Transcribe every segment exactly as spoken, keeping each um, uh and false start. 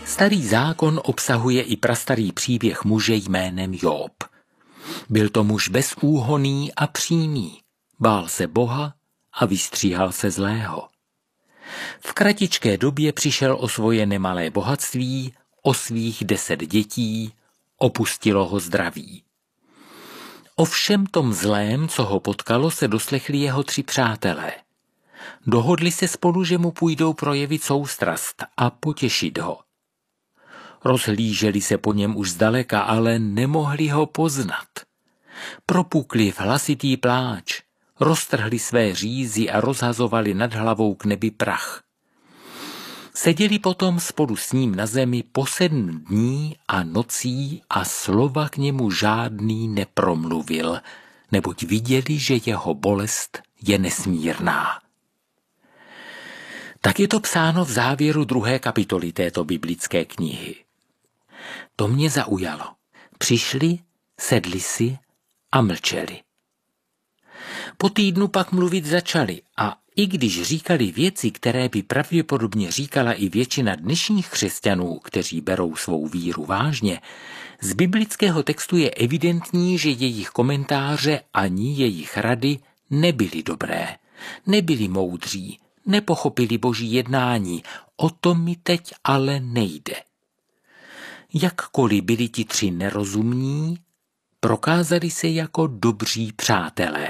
Starý zákon obsahuje i prastarý příběh muže jménem Job. Byl to muž bezúhonný a přímý, bál se Boha a vystříhal se zlého. V kratičké době přišel o svoje nemalé bohatství, o svých deset dětí, opustilo ho zdraví. O všem tom zlém, co ho potkalo, se doslechli jeho tři přátelé. Dohodli se spolu, že mu půjdou projevit soustrast a potěšit ho. Rozhlíželi se po něm už zdaleka, ale nemohli ho poznat. Propukli v hlasitý pláč, roztrhli své řízy a rozhazovali nad hlavou k nebi prach. Seděli potom spolu s ním na zemi po sedm dní a nocí a slova k němu žádný nepromluvil, neboť viděli, že jeho bolest je nesmírná. Tak je to psáno v závěru druhé kapitoly této biblické knihy. To mě zaujalo. Přišli, sedli si a mlčeli. Po týdnu pak mluvit začali a i když říkali věci, které by pravděpodobně říkala i většina dnešních křesťanů, kteří berou svou víru vážně, z biblického textu je evidentní, že jejich komentáře ani jejich rady nebyly dobré, nebyli moudří, nepochopili Boží jednání, o to mi teď ale nejde. Jakkoliv byli ti tři nerozumní, prokázali se jako dobří přátelé.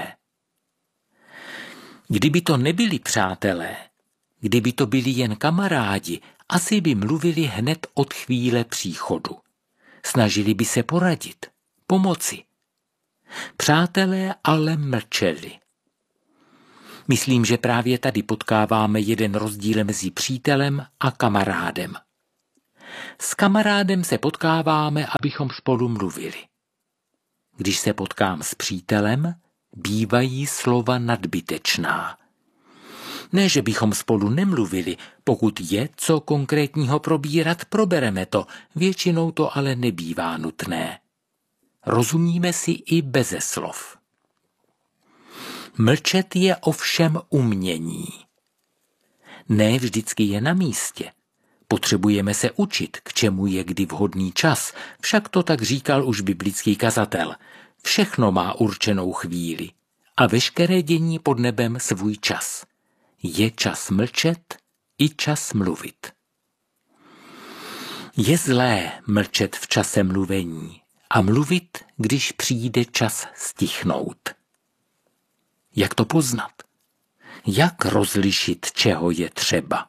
Kdyby to nebyli přátelé, kdyby to byli jen kamarádi, asi by mluvili hned od chvíle příchodu. Snažili by se poradit, pomoci. Přátelé ale mlčeli. Myslím, že právě tady potkáváme jeden rozdíl mezi přítelem a kamarádem. S kamarádem se potkáváme, abychom spolu mluvili. Když se potkám s přítelem, bývají slova nadbytečná. Ne, že bychom spolu nemluvili, pokud je co konkrétního probírat, probereme to, většinou to ale nebývá nutné. Rozumíme si i beze slov. Mlčet je ovšem umění. Ne vždycky je na místě. Potřebujeme se učit, k čemu je kdy vhodný čas, však to tak říkal už biblický kazatel. Všechno má určenou chvíli a veškeré dění pod nebem svůj čas. Je čas mlčet i čas mluvit. Je zlé mlčet v čase mluvení a mluvit, když přijde čas stichnout. Jak to poznat? Jak rozlišit, čeho je třeba?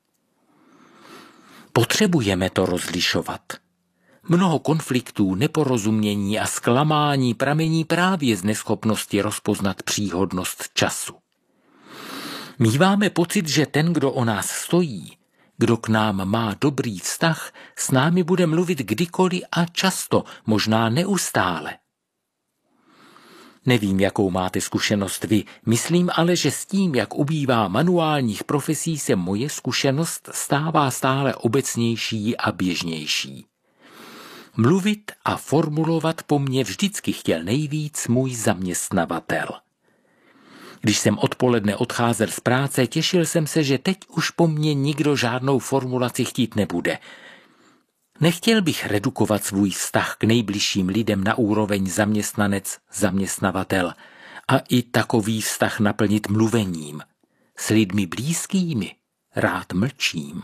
Potřebujeme to rozlišovat. Mnoho konfliktů, neporozumění a zklamání pramení právě z neschopnosti rozpoznat příhodnost času. Míváme pocit, že ten, kdo o nás stojí, kdo k nám má dobrý vztah, s námi bude mluvit kdykoliv a často, možná neustále. Nevím, jakou máte zkušenost vy, myslím ale, že s tím, jak ubývá manuálních profesí, se moje zkušenost stává stále obecnější a běžnější. Mluvit a formulovat po mně vždycky chtěl nejvíc můj zaměstnavatel. Když jsem odpoledne odcházel z práce, těšil jsem se, že teď už po mně nikdo žádnou formulaci chtít nebude. Nechtěl bych redukovat svůj vztah k nejbližším lidem na úroveň zaměstnanec-zaměstnavatel a i takový vztah naplnit mluvením. S lidmi blízkými rád mlčím.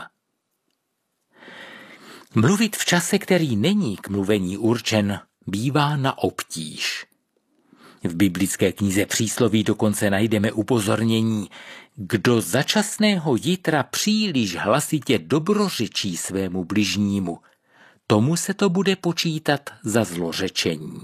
Mluvit v čase, který není k mluvení určen, bývá na obtíž. V biblické knize Přísloví dokonce najdeme upozornění, kdo začasného jitra příliš hlasitě dobrořečí svému bližnímu, tomu se to bude počítat za zlořečení.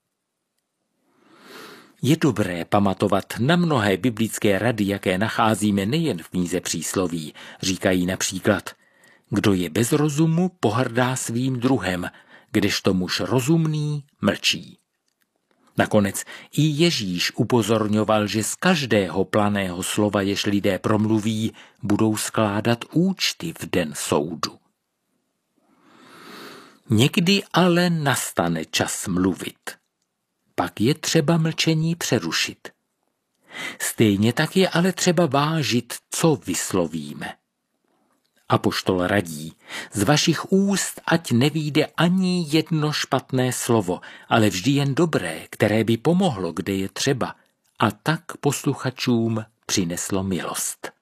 Je dobré pamatovat na mnohé biblické rady, jaké nacházíme nejen v knize Přísloví. Říkají například, kdo je bez rozumu, pohrdá svým druhem, kdežto muž rozumný mlčí. Nakonec i Ježíš upozorňoval, že z každého planého slova, jež lidé promluví, budou skládat účty v den soudu. Někdy ale nastane čas mluvit. Pak je třeba mlčení přerušit. Stejně tak je ale třeba vážit, co vyslovíme. Apoštol radí, z vašich úst ať nevyjde ani jedno špatné slovo, ale vždy jen dobré, které by pomohlo, kde je třeba, a tak posluchačům přineslo milost.